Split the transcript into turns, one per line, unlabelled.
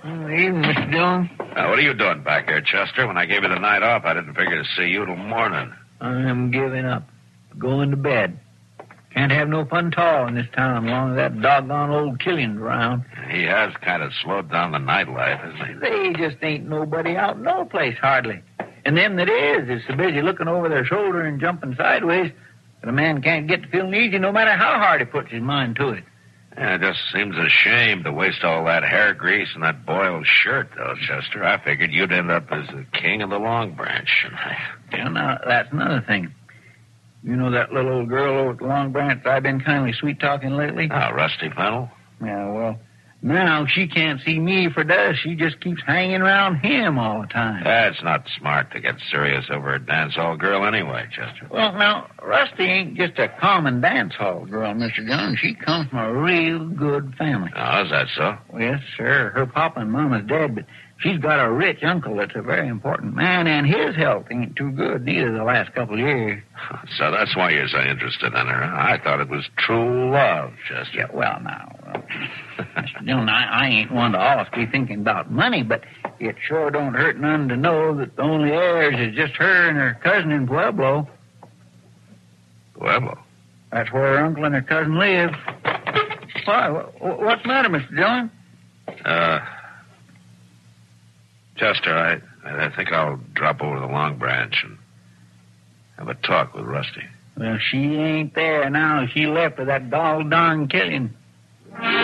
Evening, Mr. Dillon.
What are you doing back here, Chester? When I gave you the night off, I didn't figure to see you till morning.
I'm giving up. Going to bed. Can't have no fun at all in this town long as that doggone old Killian's around.
He has kind of slowed down the nightlife, hasn't he?
They just ain't nobody out no place, hardly. And them that is so busy looking over their shoulder and jumping sideways that a man can't get to feeling easy no matter how hard he puts his mind to it.
Yeah, it just seems a shame to waste all that hair grease and that boiled shirt, though, Chester. I figured you'd end up as the king of the Long Branch.
Yeah, now, that's another thing. You know that little old girl over at the Long Branch I've been kindly sweet-talking lately?
Oh, Rusty Fennel?
Yeah, well, now she can't see me for dust. She just keeps hanging around him all the time.
That's not smart to get serious over a dance hall girl anyway, Chester.
Well, now, Rusty ain't just a common dance hall girl, Mr. Gunn. She comes from a real good family.
Oh, is that so?
Well, yes, sir. Her papa and mama's dead, but she's got a rich uncle that's a very important man, and his health ain't too good neither the last couple of years.
So that's why you're so interested in her. I thought it was true love, Chester.
Yeah, well, now, Mr. Dillon, I ain't one to always be thinking about money, but it sure don't hurt none to know that the only heirs is just her and her cousin in Pueblo.
Pueblo?
That's where her uncle and her cousin live. Why, what's the matter, Mr. Dillon?
Chester, I think I'll drop over to the Long Branch and have a talk with Rusty.
Well, she ain't there now. She left with that doggone Killian.